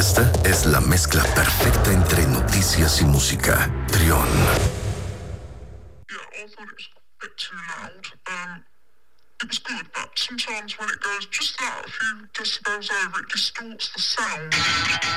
Esta es la mezcla perfecta entre noticias y música. Trión. Yeah, I thought it was a bit too loud. It was good, but sometimes when it goes just that a few decibels over, it distorts the sound.